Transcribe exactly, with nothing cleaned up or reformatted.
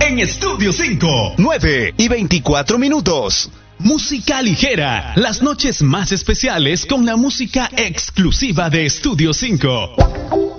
en Estudio cinco. nueve y veinticuatro minutos. Música ligera, las noches más especiales con la música exclusiva de Estudio cinco.